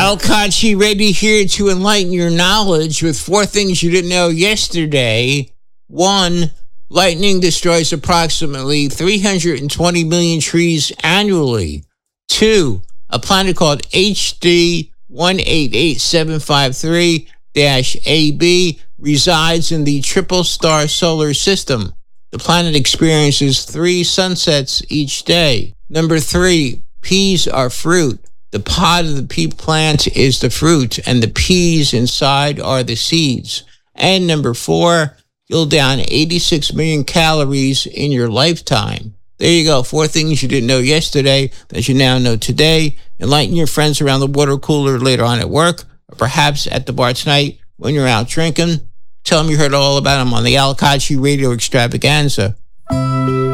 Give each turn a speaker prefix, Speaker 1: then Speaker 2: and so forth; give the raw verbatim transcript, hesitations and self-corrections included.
Speaker 1: Al Kachi ready here to enlighten your knowledge with four things you didn't know yesterday. One, lightning destroys approximately three hundred twenty million trees annually. Two, a planet called H D one eight eight seven five three A B resides in the triple star solar system. The planet experiences three sunsets each day. Number three, peas are fruit. The pod of the pea plant is the fruit, and the peas inside are the seeds. And number four, you'll down eighty-six million calories in your lifetime. There you go. Four things you didn't know yesterday that you now know today. Enlighten your friends around the water cooler later on at work, or perhaps at the bar tonight when you're out drinking. Tell them you heard all about them on the Al Kachi Radio Extravaganza.